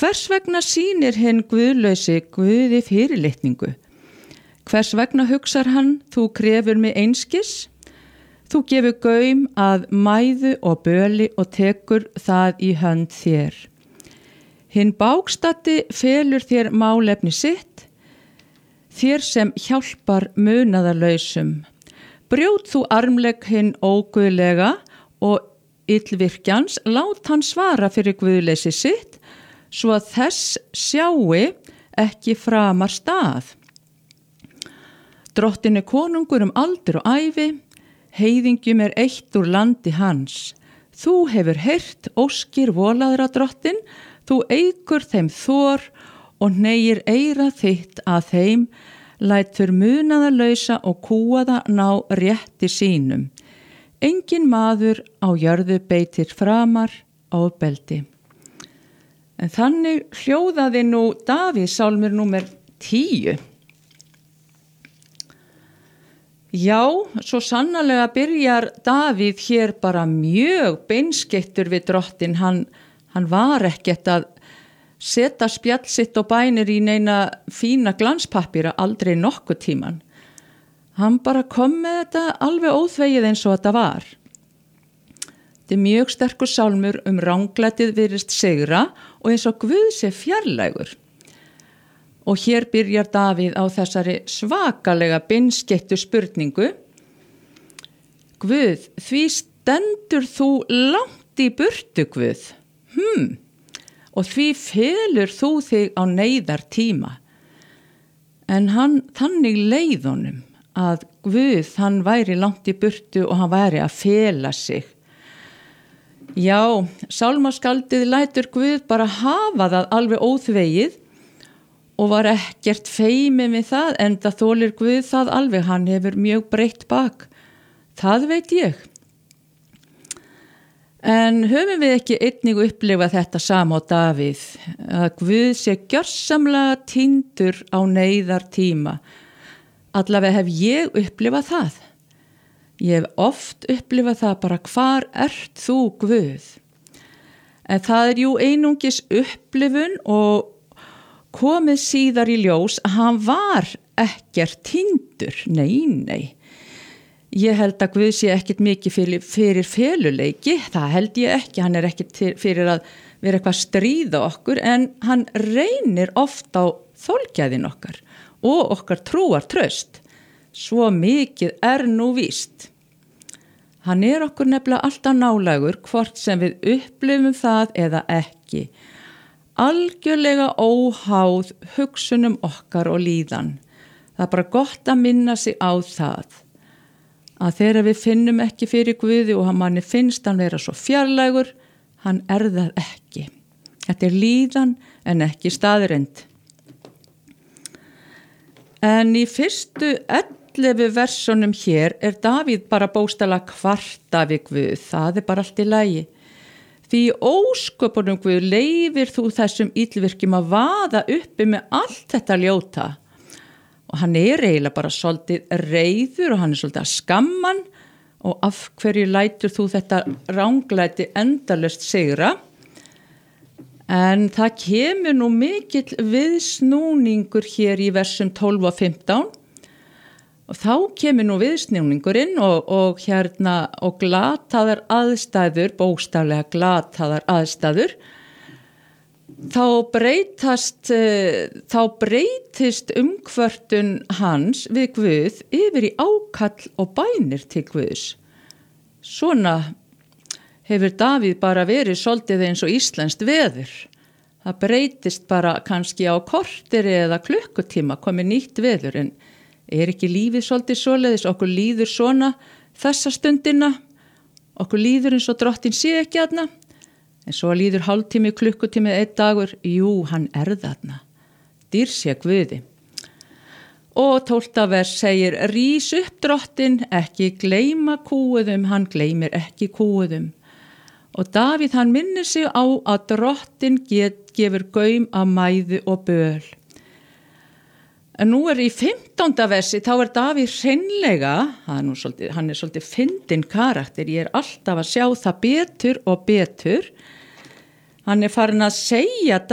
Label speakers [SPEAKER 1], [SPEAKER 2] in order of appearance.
[SPEAKER 1] Hvers vegna sýnir hinn guðlausi Guði fyrirlitningu? Hvers vegna hugsar hann, þú krefur mig einskis? Þú gefur gaum að mæðu og böli og tekur það í hönd þér. Hinn bágstaddi felur þér málefni sitt, þér sem hjálpar munaðarlausum. Brjót þú armlegg hinn óguðlega og illvirkjans, lát hann svara fyrir guðleysi sitt, svo að þess sjái ekki framar stað. Drottinn konungur aldur og ævi, heiðingjum eitt úr landi hans. Þú hefur heyrt óskir volaðra drottin, þú eykur þeim þor og hneigir eyra þitt að þeim, lætur munaðarlausa og kúaða ná rétti sínum. Engin maður á jörðu beitir framar ofbeldi. En þannig hljóðaði nú Davíð sálmur númer 10. Já, svo sannarlega byrjar Davíð hér bara mjög beinskeyttur við drottin. Hann var ekkert að setja spjall sitt og bænir í neina fína glanspappíra, aldrei nokkuð tíman. Hann bara kom með þetta alveg óþvegið eins og þetta var. Þetta mjög sterkur sálmur ranglætið virðist sigra og eins og Guð sé fjarlægur. Og hér byrjar Davíð á þessari svakalega beinskeyttu spurningu. Guð, því stendur þú langt í burtu, Guð? Og því felur þú þig á neyðartíma. En þannig leið honum að Guð, hann væri langt í burtu og hann væri að fela sig. Já, sálmaskaldið lætur Guð bara hafa það alveg óþvegið og var ekkert feiminn við það, enda þolir Guð það alveg, hann hefur mjög breitt bak. Það veit ég. En höfum við ekki einnig upplifað þetta sama á Davíð, að Guð sé gjörsamlega týndur á neyðartíma. Allavega hef ég upplifað það. Ég hef oft upplifað það bara, hvar ert þú, Guð? En það jú einungis upplifun og komið síðar í ljós að hann var ekkert týndur. Nei. Ég held að Guð sé ekkert mikið fyrir feluleiki, það held ég ekki. Hann ekkert fyrir að vera eitthvað að stríða okkur, en hann reynir oft á þolgæðin okkar og okkar trúar traust. Svo mikið nú víst. Hann okkur nefnilega alltaf nálægur, hvort sem við upplifum það eða ekki. Algjörlega óháð hugsunum okkar og líðan. Það bara gott að minna sig á það. Að þegar við finnum ekki fyrir Guði og manni finnst hann vera svo fjarlægur, hann það ekki. Þetta líðan en ekki staðreynd. En í fyrstu 11 versunum hér Davíð bara bókstaflega kvarta við Guð. Það bara allt í lagi. Því ósköpunum Guð leyfir þú þessum illvirkjum að vaða uppi með allt þetta ljóta. Og hann eiginlega bara svolítið reiður og hann svolítið að skamman. Og af hverju lætur þú þetta ranglæti endalaust sigra? En það kemur nú mikill viðsnúningur hér í versum 12 og 15. Og þá kemur nú viðsnúningurinn og glataðar aðstæður, bókstaflega glataðar aðstæður. Þá breytist umkvörtun hans við Guð yfir í ákall og bænir til Guðs. Svona hefur Davíð bara verið svolítið eins og íslenskt veður. Það breytist bara kannski á korteri eða klukkutíma komið nýtt veður, en ekki lífið svolítið svoleiðis? Okkur líður svona þessa stundina, okkur líður eins og drottin sé ekki þarna, en svo líður hálftími, klukkutími, 1 dagur, jú, hann þarna. Dýr sé Guði. Og 12. vers segir, rís upp drottin, ekki gleyma kúuðum, hann gleymir ekki kúuðum. Og Davíð hann minnir sig á að drottin gefur gaum að mæðu og böl. En nú í 15. versi, þá Davíð hreinlega, hann svolítið fyndinn karakter, ég alltaf að sjá það betur og betur. Hann farin að segja